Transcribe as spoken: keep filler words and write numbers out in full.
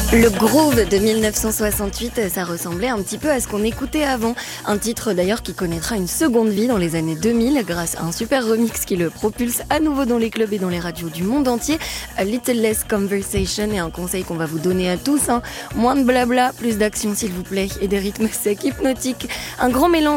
Le groove de dix-neuf cent soixante-huit, ça ressemblait un petit peu à ce qu'on écoutait avant. Un titre d'ailleurs qui connaîtra une seconde vie dans les années deux mille grâce à un super remix qui le propulse à nouveau dans les clubs et dans les radios du monde entier. A Little Less Conversation et un conseil qu'on va vous donner à tous, hein. Moins de blabla, plus d'action s'il vous plaît et des rythmes secs hypnotiques. Un grand mélange